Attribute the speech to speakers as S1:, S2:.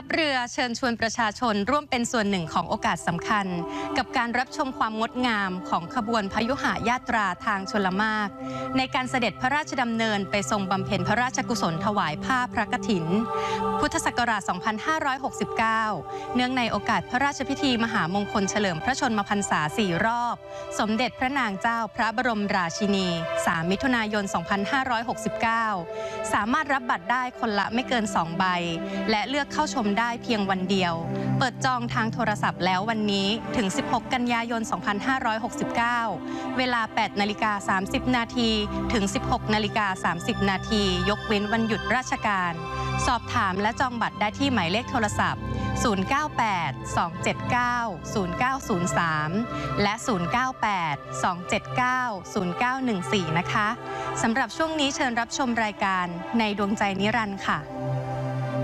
S1: เรือเชิญชวนประชาชนร่วมเป็นส่วนหนึ่งของโอกาสสำคัญกับการรับชมความงดงามของขบวนพยุหญาตราทางชลมารในการเสด็จพระราชดำเนินไปทรงบำเพ็ญพระราชกุศลถวายผ้าพระกฐินพุทธศักราช 2569 เนื่องในโอกาสพระราชพิธีมหามงคลเฉลิมพระชนมพรรษา 4 รอบสมเด็จพระนางเจ้าพระบรมราชินี 3 มิถุนายน 2569 สามารถรับบัตรได้คนละไม่เกิน 2 ใบและเลือกเข้าชมได้เพียงวันเดียวเปิดจองทางโทรศัพท์แล้ววันนี้ถึง 16 กันยายน 2569 เวลา 8:30 นาทีถึง 16:30 นาทียกเว้นวันหยุดราชการสอบถามและจองบัตรได้ที่หมายเลขโทรศัพท์ 098-279-0903 และ 098-279-0914 นะคะสำหรับช่วงนี้เชิญรับชมรายการในดวงใจนิรันดร์ค่ะ